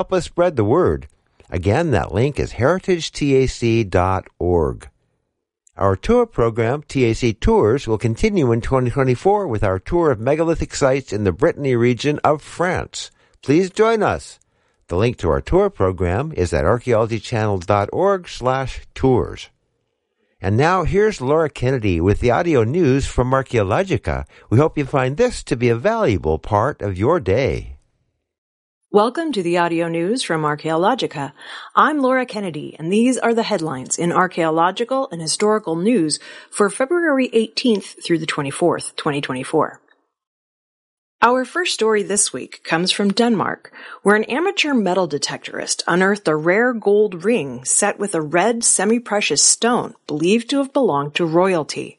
Help us spread the word. Again, that link is heritagetac.org. Our tour program, TAC Tours, will continue in 2024 with our tour of megalithic sites in the Brittany region of France. Please join us. The link to our tour program is at archaeologychannel.org/tours. And now here's Laura Kennedy with the audio news from Archaeologica. We hope you find this to be a valuable part of your day. Welcome to the audio news from Archaeologica. I'm Laura Kennedy, and these are the headlines in archaeological and historical news for February 18th through the 24th, 2024. Our first story this week comes from Denmark, where an amateur metal detectorist unearthed a rare gold ring set with a red semi-precious stone believed to have belonged to royalty.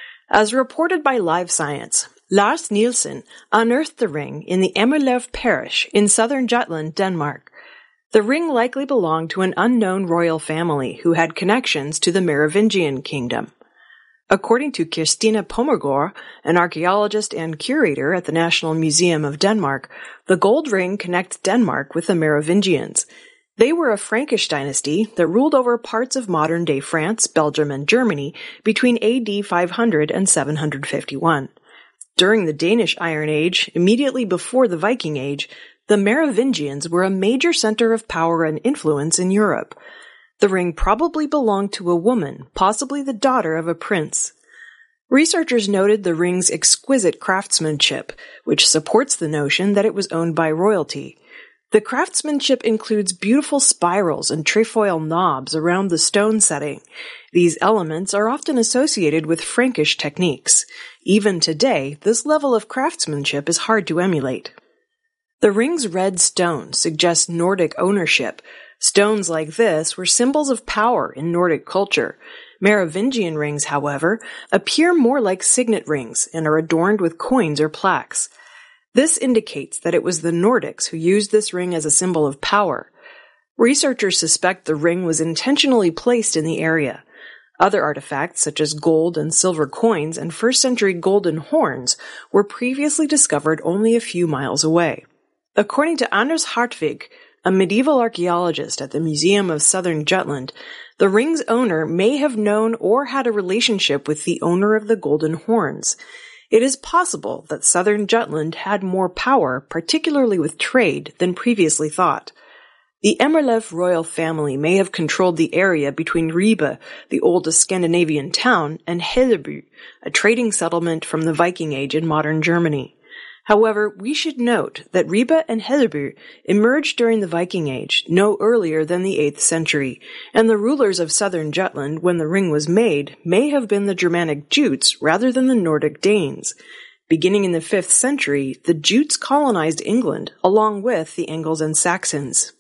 As reported by Live Science, Lars Nielsen unearthed the ring in the Emerlev parish in southern Jutland, Denmark. The ring likely belonged to an unknown royal family who had connections to the Merovingian kingdom. According to Kirstina Pommergaard, an archaeologist and curator at the National Museum of Denmark, the gold ring connects Denmark with the Merovingians. They were a Frankish dynasty that ruled over parts of modern-day France, Belgium, and Germany between AD 500 and 751. During the Danish Iron Age, immediately before the Viking Age, the Merovingians were a major center of power and influence in Europe. The ring probably belonged to a woman, possibly the daughter of a prince. Researchers noted the ring's exquisite craftsmanship, which supports the notion that it was owned by royalty. The craftsmanship includes beautiful spirals and trefoil knobs around the stone setting. These elements are often associated with Frankish techniques. Even today, this level of craftsmanship is hard to emulate. The ring's red stone suggests Nordic ownership. Stones like this were symbols of power in Nordic culture. Merovingian rings, however, appear more like signet rings and are adorned with coins or plaques. This indicates that it was the Nordics who used this ring as a symbol of power. Researchers suspect the ring was intentionally placed in the area. Other artifacts, such as gold and silver coins and first-century golden horns, were previously discovered only a few miles away. According to Anders Hartvig, a medieval archaeologist at the Museum of Southern Jutland, the ring's owner may have known or had a relationship with the owner of the golden horns. It is possible that Southern Jutland had more power, particularly with trade, than previously thought. The Emerlev royal family may have controlled the area between Ribe, the oldest Scandinavian town, and Hedeby, a trading settlement from the Viking Age in modern Germany. However, we should note that Ribe and Hedeby emerged during the Viking Age, no earlier than the 8th century, and the rulers of southern Jutland when the ring was made may have been the Germanic Jutes rather than the Nordic Danes. Beginning in the 5th century, the Jutes colonized England, along with the Angles and Saxons.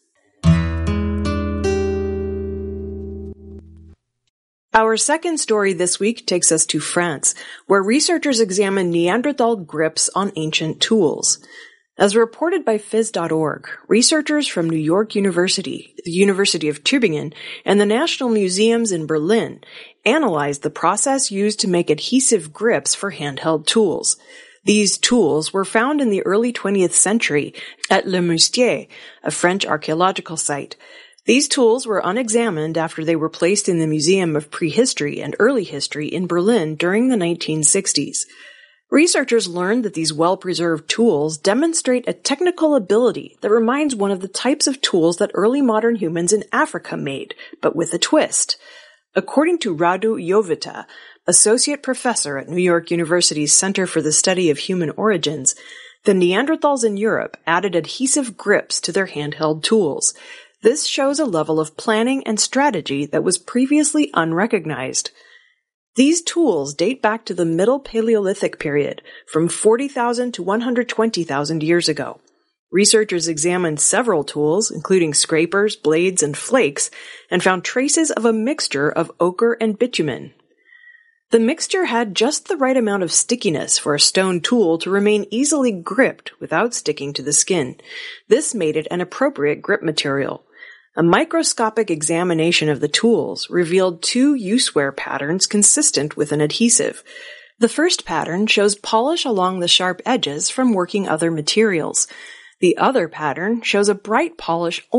Our second story this week takes us to France, where researchers examine Neanderthal grips on ancient tools. As reported by Phys.org, researchers from New York University, the University of Tübingen, and the National Museums in Berlin analyzed the process used to make adhesive grips for handheld tools. These tools were found in the early 20th century at Le Moustier, a French archaeological site. These tools were unexamined after they were placed in the Museum of Prehistory and Early History in Berlin during the 1960s. Researchers learned that these well-preserved tools demonstrate a technical ability that reminds one of the types of tools that early modern humans in Africa made, but with a twist. According to Radu Jovita, associate professor at New York University's Center for the Study of Human Origins, the Neanderthals in Europe added adhesive grips to their handheld tools. This shows a level of planning and strategy that was previously unrecognized. These tools date back to the Middle Paleolithic period, from 40,000 to 120,000 years ago. Researchers examined several tools, including scrapers, blades, and flakes, and found traces of a mixture of ochre and bitumen. The mixture had just the right amount of stickiness for a stone tool to remain easily gripped without sticking to the skin. This made it an appropriate grip material. A microscopic examination of the tools revealed two use-wear patterns consistent with an adhesive. The first pattern shows polish along the sharp edges from working other materials. The other pattern shows a bright polish